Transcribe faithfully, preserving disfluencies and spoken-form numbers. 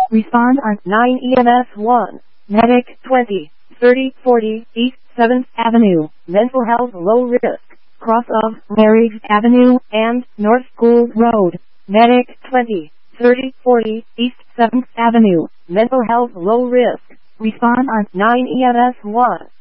Respond on nine E M S one. Medic twenty, thirty, forty, East seventh Avenue, Mental Health Low Risk. Cross of Larry Avenue and North School Road. Medic twenty, thirty, forty, East seventh Avenue, Mental Health Low Risk. Respond on nine E M S one.